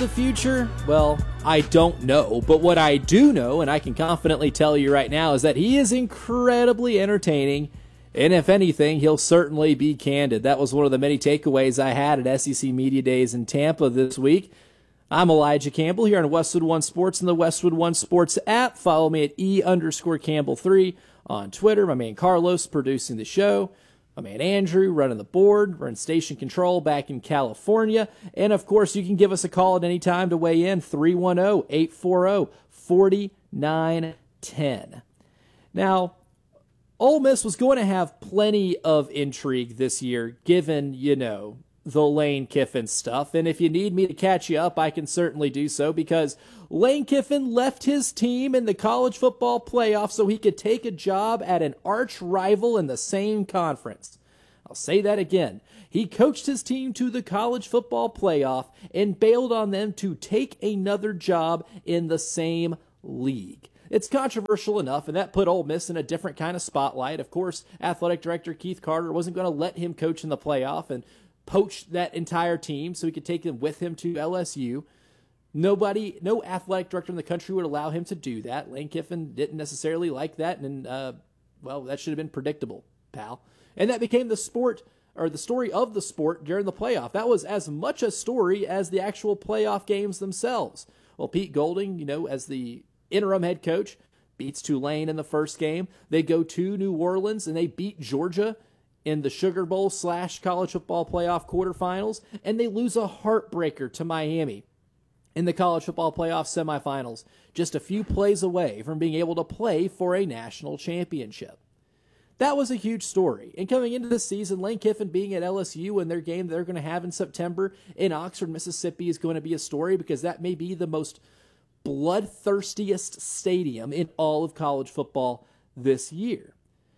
the future? Well, I don't know, but what I do know, and I can confidently tell you right now, is that he is incredibly entertaining, and if anything, he'll certainly be candid. That was one of the many takeaways I had at SEC Media Days in Tampa this week. I'm Elijah Campbell here on Westwood One Sports and the Westwood One Sports app. Follow me at E_Campbell3 on Twitter. My man Carlos producing the show. My man Andrew running the board. We're in station control back in California. And, of course, you can give us a call at any time to weigh in, 310-840-4910. Now, Ole Miss was going to have plenty of intrigue this year, given, the Lane Kiffin stuff. And if you need me to catch you up, I can certainly do so, because Lane Kiffin left his team in the college football playoff so he could take a job at an arch rival in the same conference. I'll say that again. He coached his team to the college football playoff and bailed on them to take another job in the same league. It's controversial enough, and that put Ole Miss in a different kind of spotlight. Of course, athletic director Keith Carter wasn't going to let him coach in the playoff and poach that entire team so he could take them with him to LSU. No athletic director in the country would allow him to do that. Lane Kiffin didn't necessarily like that, and that should have been predictable, pal. And that became the story of the sport during the playoff. That was as much a story as the actual playoff games themselves. Well, Pete Golding, as the interim head coach, beats Tulane in the first game. They go to New Orleans and they beat Georgia in the Sugar Bowl / college football playoff quarterfinals, and they lose a heartbreaker to Miami in the college football playoff semifinals, just a few plays away from being able to play for a national championship. That was a huge story. And coming into this season, Lane Kiffin being at LSU and their game they're going to have in September in Oxford, Mississippi is going to be a story, because that may be the most bloodthirstiest stadium in all of college football this year.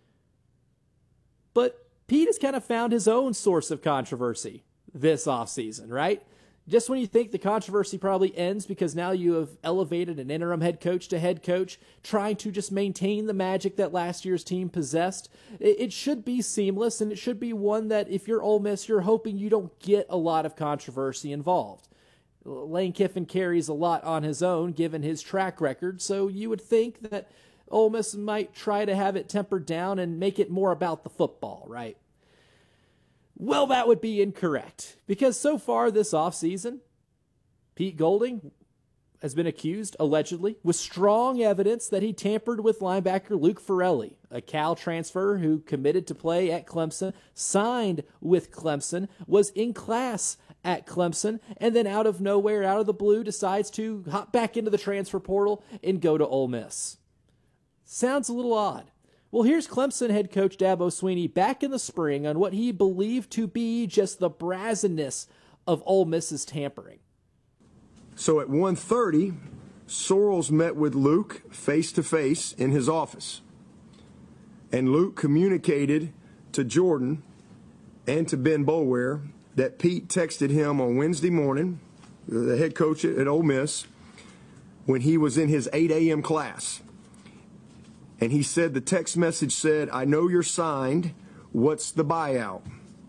But Pete has kind of found his own source of controversy this offseason, right? Just when you think the controversy probably ends because now you have elevated an interim head coach to head coach, trying to just maintain the magic that last year's team possessed, it should be seamless, and it should be one that if you're Ole Miss, you're hoping you don't get a lot of controversy involved. Lane Kiffin carries a lot on his own given his track record, so you would think that Ole Miss might try to have it tempered down and make it more about the football, right? Well, that would be incorrect, because so far this offseason, Pete Golding has been accused, allegedly, with strong evidence that he tampered with linebacker Luke Farrelly, a Cal transfer who committed to play at Clemson, signed with Clemson, was in class at Clemson, and then out of nowhere, out of the blue, decides to hop back into the transfer portal and go to Ole Miss. Sounds a little odd. Well, here's Clemson head coach Dabo Swinney back in the spring on what he believed to be just the brazenness of Ole Miss's tampering. So at 1:30, Sorrells met with Luke face-to-face in his office. And Luke communicated to Jordan and to Ben Boulware that Pete texted him on Wednesday morning, the head coach at Ole Miss, when he was in his 8 a.m. class. And he said, the text message said, "I know you're signed. What's the buyout?"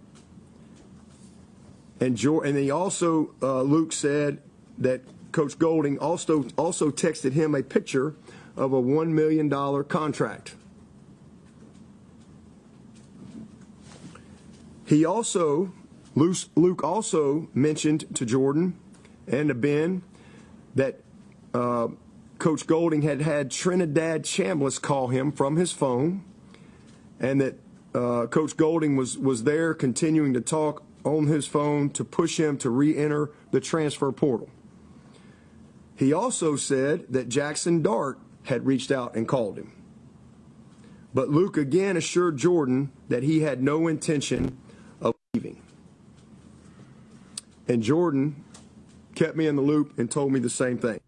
And he also, Luke said that Coach Golding also texted him a picture of a $1 million contract. Luke also mentioned to Jordan and to Ben that Coach Golding had Trinidad Chambliss call him from his phone, and that Coach Golding was there continuing to talk on his phone to push him to re-enter the transfer portal. He also said that Jackson Dart had reached out and called him. But Luke again assured Jordan that he had no intention of leaving. And Jordan kept me in the loop and told me the same thing.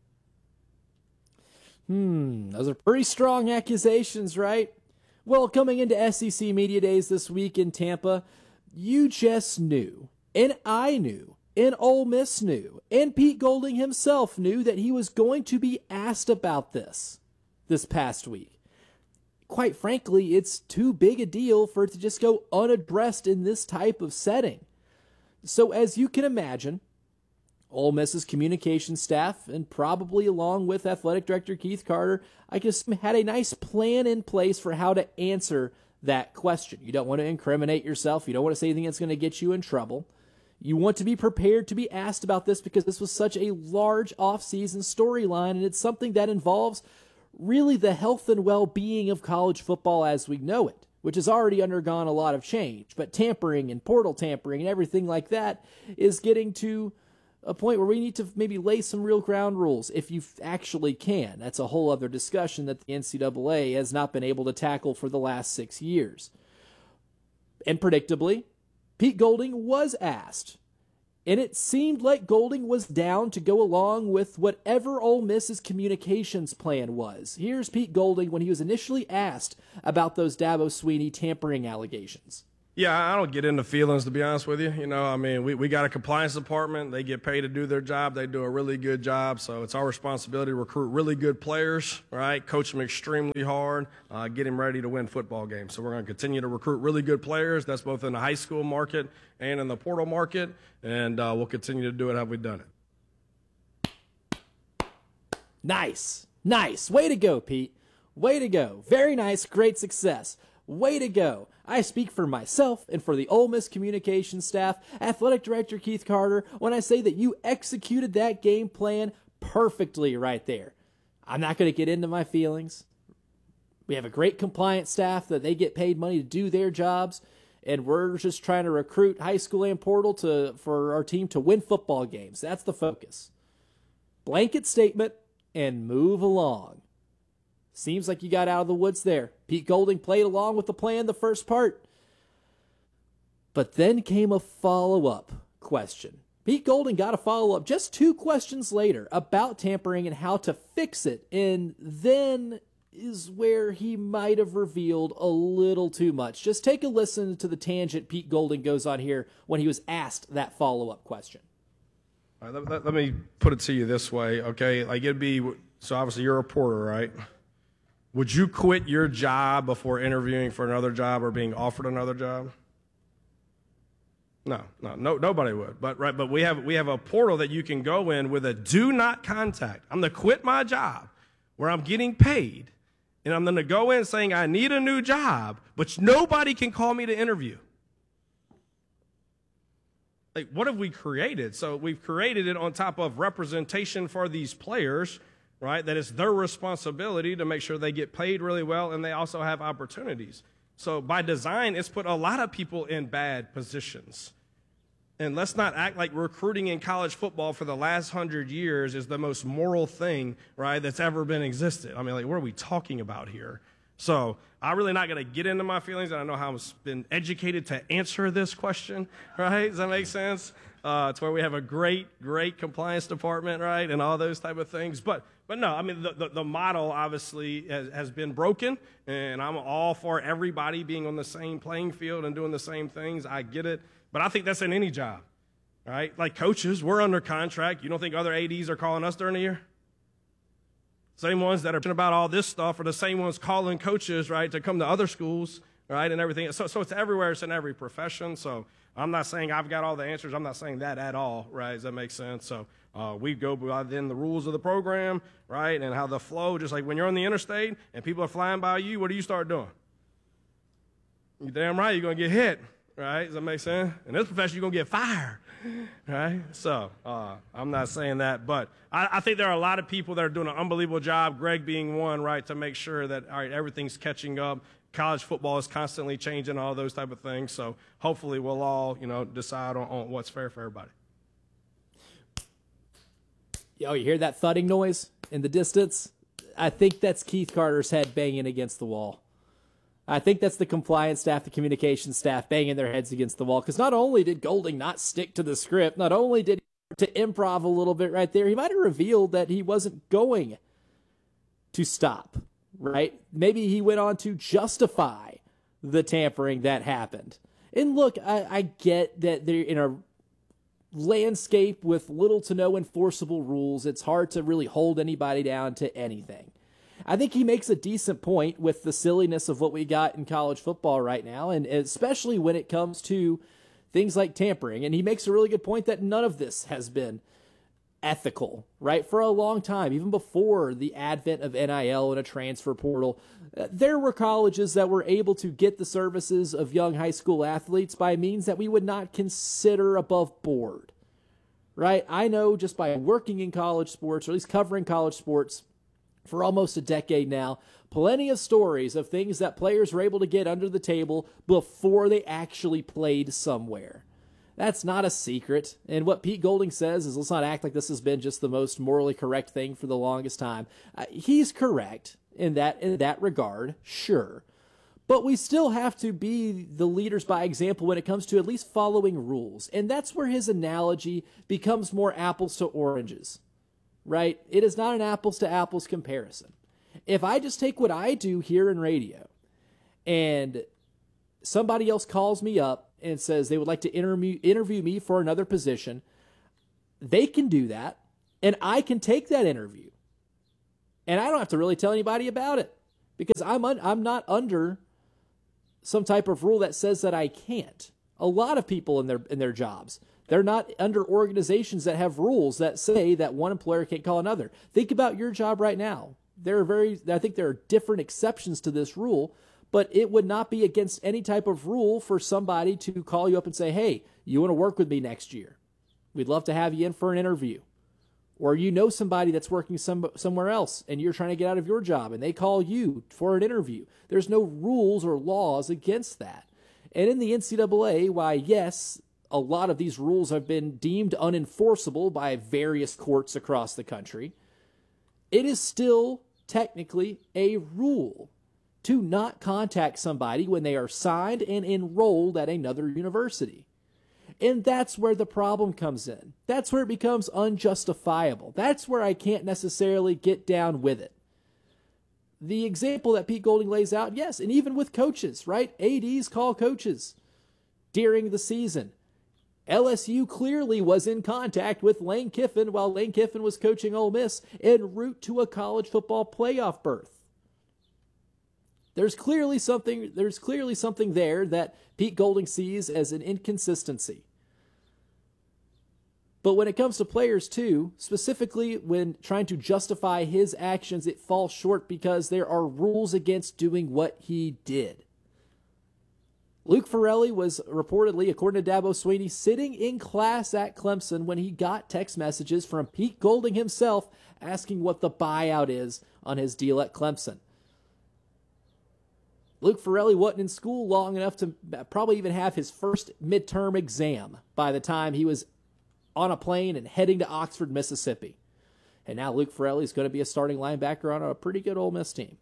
Those are pretty strong accusations, right? Well, coming into SEC Media Days this week in Tampa, you just knew, and I knew, and Ole Miss knew, and Pete Golding himself knew that he was going to be asked about this past week. Quite frankly, it's too big a deal for it to just go unaddressed in this type of setting. So as you can imagine, Ole Miss's communication staff, and probably along with athletic director Keith Carter, I guess had a nice plan in place for how to answer that question. You don't want to incriminate yourself. You don't want to say anything that's going to get you in trouble. You want to be prepared to be asked about this because this was such a large off-season storyline, and it's something that involves really the health and well-being of college football as we know it, which has already undergone a lot of change. But tampering and portal tampering and everything like that is getting to a point where we need to maybe lay some real ground rules if you actually can. That's a whole other discussion that the NCAA has not been able to tackle for the last 6 years. And predictably, Pete Golding was asked, and it seemed like Golding was down to go along with whatever Ole Miss's communications plan was. Here's Pete Golding when he was initially asked about those Dabo Swinney tampering allegations. Yeah, I don't get into feelings, to be honest with you. You know, I mean, we got a compliance department. They get paid to do their job. They do a really good job. So it's our responsibility to recruit really good players, right? Coach them extremely hard, get them ready to win football games. So we're going to continue to recruit really good players. That's both in the high school market and in the portal market. And we'll continue to do it how we've done it. Nice. Nice. Way to go, Pete. Way to go. Very nice. Great success. Way to go. I speak for myself and for the Ole Miss communications staff, athletic director Keith Carter, when I say that you executed that game plan perfectly right there. I'm not going to get into my feelings. We have a great compliance staff that they get paid money to do their jobs, and we're just trying to recruit high school and portal for our team to win football games. That's the focus. Blanket statement and move along. Seems like you got out of the woods there. Pete Golding played along with the plan the first part. But then came a follow-up question. Pete Golding got a follow-up just 2 questions later about tampering and how to fix it. And then is where he might have revealed a little too much. Just take a listen to the tangent Pete Golding goes on here when he was asked that follow-up question. All right, let me put it to you this way, okay? Like it'd be, so obviously you're a reporter, right? Would you quit your job before interviewing for another job or being offered another job? No, nobody would. But we have a portal that you can go in with a do not contact. I'm going to quit my job where I'm getting paid, and I'm going to go in saying I need a new job, but nobody can call me to interview. Like, what have we created? So we've created it on top of representation for these players, right? That it's their responsibility to make sure they get paid really well and they also have opportunities. So by design, it's put a lot of people in bad positions. And let's not act like recruiting in college football for the last 100 years is the most moral thing, right, that's ever been existed. I mean, like, what are we talking about here? So I'm really not going to get into my feelings, and I know how I've been educated to answer this question, right? Does that make sense? It's where we have a great compliance department, right, and all those type of things. But no, I mean, the model obviously has been broken, and I'm all for everybody being on the same playing field and doing the same things. I get it. But I think that's in any job, right? Like coaches, we're under contract. You don't think other ADs are calling us during the year? Same ones that are about all this stuff are the same ones calling coaches, right, to come to other schools, right, and everything. So it's everywhere. It's in every profession. So I'm not saying I've got all the answers. I'm not saying that at all, right? Does that make sense? So we go by then the rules of the program, right, and how the flow, just like when you're on the interstate and people are flying by you, what do you start doing? You're damn right you're going to get hit, right? Does that make sense? In this profession, you're going to get fired, right? So I'm not saying that, but I think there are a lot of people that are doing an unbelievable job, Greg being one, right, to make sure that, all right, everything's catching up. College football is constantly changing, all those type of things. So hopefully we'll all, decide on what's fair for everybody. Yo, you hear that thudding noise in the distance? I think that's Keith Carter's head banging against the wall. I think that's the compliance staff, the communication staff banging their heads against the wall. Because not only did Golding not stick to the script, not only did he to improv a little bit right there, he might have revealed that he wasn't going to stop, right? Maybe he went on to justify the tampering that happened. And look, I get that they're in a landscape with little to no enforceable rules. It's hard to really hold anybody down to anything. I think he makes a decent point with the silliness of what we got in college football right now, and especially when it comes to things like tampering. And he makes a really good point that none of this has been ethical, right? For a long time, even before the advent of NIL and a transfer portal, there were colleges that were able to get the services of young high school athletes by means that we would not consider above board, right? I know just by working in college sports, or at least covering college sports for almost a decade now, plenty of stories of things that players were able to get under the table before they actually played somewhere. That's not a secret. And what Pete Golding says is, let's not act like this has been just the most morally correct thing for the longest time. He's correct in that regard, sure. But we still have to be the leaders by example when it comes to at least following rules. And that's where his analogy becomes more apples to oranges, right? It is not an apples to apples comparison. If I just take what I do here in radio and somebody else calls me up and says they would like to interview me for another position, they can do that, and I can take that interview. And I don't have to really tell anybody about it because I'm not under some type of rule that says that I can't. A lot of people in their jobs, they're not under organizations that have rules that say that one employer can't call another. Think about your job right now. I think there are different exceptions to this rule, but it would not be against any type of rule for somebody to call you up and say, hey, you want to work with me next year? We'd love to have you in for an interview. Or you know somebody that's working somewhere else and you're trying to get out of your job and they call you for an interview. There's no rules or laws against that. And in the NCAA, why, yes, a lot of these rules have been deemed unenforceable by various courts across the country, it is still technically a rule to not contact somebody when they are signed and enrolled at another university. And that's where the problem comes in. That's where it becomes unjustifiable. That's where I can't necessarily get down with it. The example that Pete Golding lays out, yes, and even with coaches, right? ADs call coaches during the season. LSU clearly was in contact with Lane Kiffin while Lane Kiffin was coaching Ole Miss en route to a college football playoff berth. There's clearly something there that Pete Golding sees as an inconsistency. But when it comes to players too, specifically when trying to justify his actions, it falls short because there are rules against doing what he did. Luke Ferrelli was reportedly, according to Dabo Swinney, sitting in class at Clemson when he got text messages from Pete Golding himself asking what the buyout is on his deal at Clemson. Luke Ferrelli wasn't in school long enough to probably even have his first midterm exam by the time he was on a plane and heading to Oxford, Mississippi. And now Luke Ferrelli is going to be a starting linebacker on a pretty good Ole Miss team.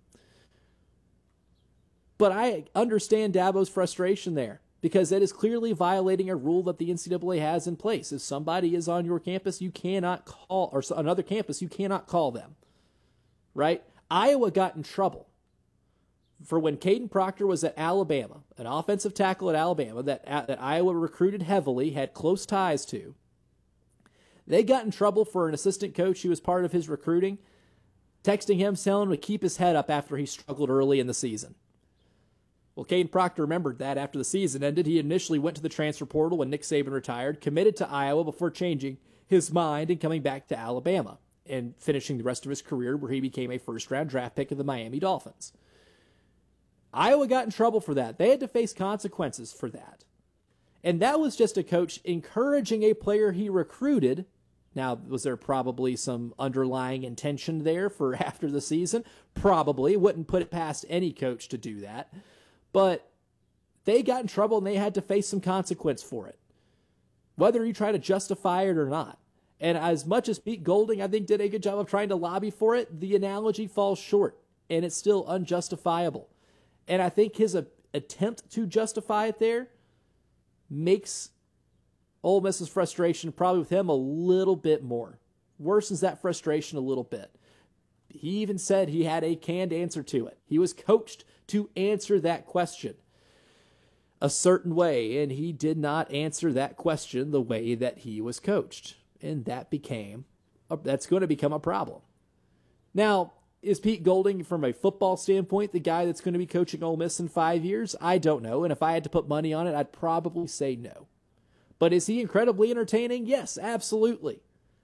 But I understand Dabo's frustration there because it is clearly violating a rule that the NCAA has in place. If somebody is on your campus, you cannot call, or another campus, you cannot call them, right? Iowa got in trouble for when Caden Proctor was at Alabama, an offensive tackle at Alabama that Iowa recruited heavily, had close ties to. They got in trouble for an assistant coach who was part of his recruiting, texting him, telling him to keep his head up after he struggled early in the season. Well, Caden Proctor remembered that after the season ended. He initially went to the transfer portal when Nick Saban retired, committed to Iowa before changing his mind and coming back to Alabama and finishing the rest of his career where he became a first-round draft pick of the Miami Dolphins. Iowa got in trouble for that. They had to face consequences for that. And that was just a coach encouraging a player he recruited. Now, was there probably some underlying intention there for after the season? Probably. Wouldn't put it past any coach to do that. But they got in trouble and they had to face some consequence for it, whether you try to justify it or not. And as much as Pete Golding, I think, did a good job of trying to lobby for it, the analogy falls short, and it's still unjustifiable. And I think his attempt to justify it there makes Ole Miss's frustration probably with him a little bit more. Worsens that frustration a little bit. He even said he had a canned answer to it. He was coached to answer that question a certain way, and he did not answer that question the way that he was coached. And that's going to become a problem. Now, is Pete Golding, from a football standpoint, the guy that's going to be coaching Ole Miss in 5 years? I don't know, and if I had to put money on it, I'd probably say no. But is he incredibly entertaining? Yes, absolutely.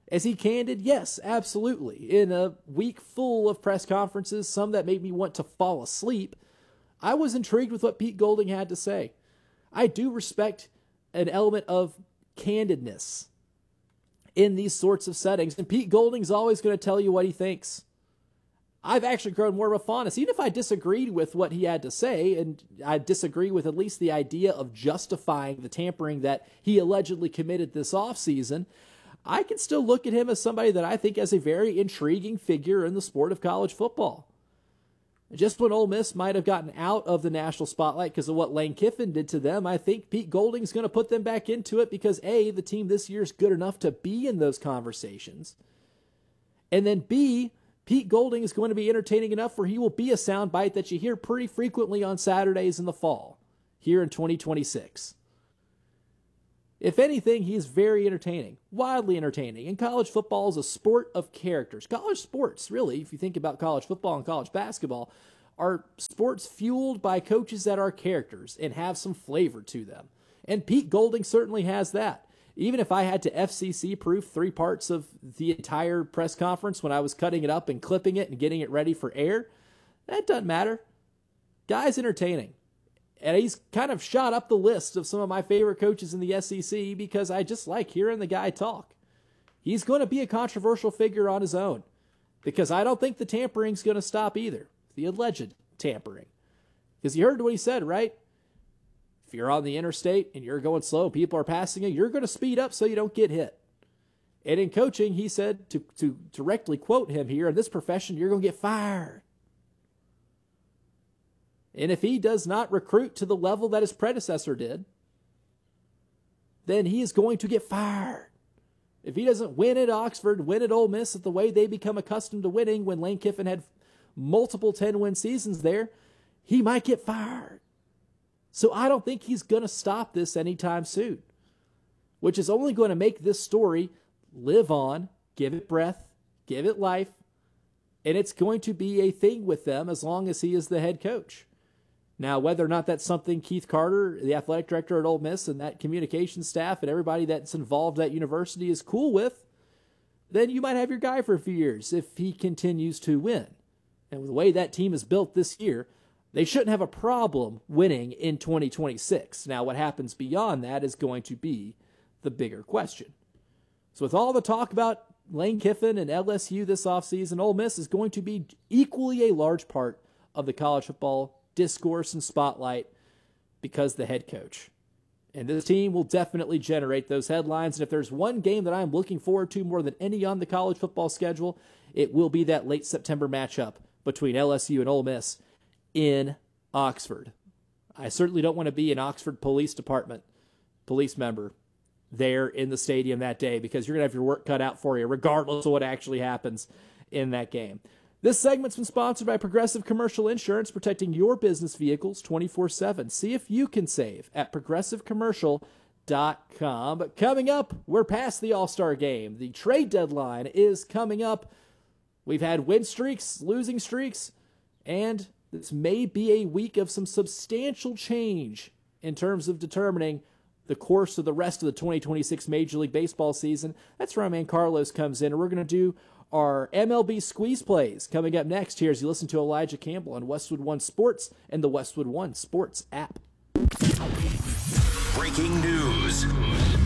Is he candid? Yes, absolutely. In a week full of press conferences, some that made me want to fall asleep, I was intrigued with what Pete Golding had to say. I do respect an element of candidness in these sorts of settings, and Pete Golding's always going to tell you what he thinks. I've actually grown more of a fondness, even if I disagreed with what he had to say, and I disagree with at least the idea of justifying the tampering that he allegedly committed this offseason, I can still look at him as somebody that I think has a very intriguing figure in the sport of college football. Just when Ole Miss might have gotten out of the national spotlight because of what Lane Kiffin did to them, I think Pete Golding's going to put them back into it because A, the team this year is good enough to be in those conversations, and then B, Pete Golding is going to be entertaining enough where he will be a soundbite that you hear pretty frequently on Saturdays in the fall here in 2026. If anything, he is very entertaining, wildly entertaining. And college football is a sport of characters. College sports, really, if you think about college football and college basketball, are sports fueled by coaches that are characters and have some flavor to them. And Pete Golding certainly has that. Even if I had to FCC-proof 3 parts of the entire press conference when I was cutting it up and clipping it and getting it ready for air, that doesn't matter. Guy's entertaining. And he's kind of shot up the list of some of my favorite coaches in the SEC because I just like hearing the guy talk. He's going to be a controversial figure on his own because I don't think the tampering's going to stop either. The alleged tampering. Because you heard what he said, right? If you're on the interstate and you're going slow, people are passing you, you're going to speed up so you don't get hit. And in coaching, he said, to directly quote him here, in this profession, you're going to get fired. And if he does not recruit to the level that his predecessor did, then he is going to get fired. If he doesn't win at Oxford, win at Ole Miss at the way they become accustomed to winning when Lane Kiffin had multiple 10-win seasons there, he might get fired. So I don't think he's going to stop this anytime soon, which is only going to make this story live on, give it breath, give it life, and it's going to be a thing with them as long as he is the head coach. Now, whether or not that's something Keith Carter, the athletic director at Ole Miss, and that communications staff and everybody that's involved at university is cool with, then you might have your guy for a few years if he continues to win. And with the way that team is built this year, they shouldn't have a problem winning in 2026. Now, what happens beyond that is going to be the bigger question. So with all the talk about Lane Kiffin and LSU this offseason, Ole Miss is going to be equally a large part of the college football discourse and spotlight because the head coach. And this team will definitely generate those headlines. And if there's one game that I'm looking forward to more than any on the college football schedule, it will be that late September matchup between LSU and Ole Miss in Oxford. I certainly don't want to be an Oxford Police Department police member there in the stadium that day because you're going to have your work cut out for you regardless of what actually happens in that game. This segment's been sponsored by Progressive Commercial Insurance, protecting your business vehicles 24/7. See if you can save at progressivecommercial.com. But coming up, we're past the All-Star game. The trade deadline is coming up. We've had win streaks, losing streaks, and this may be a week of some substantial change in terms of determining the course of the rest of the 2026 Major League Baseball season. That's where our man Carlos comes in, and we're going to do our MLB squeeze plays coming up next here as you listen to Elijah Campbell on Westwood One Sports and the Westwood One Sports app. Breaking news.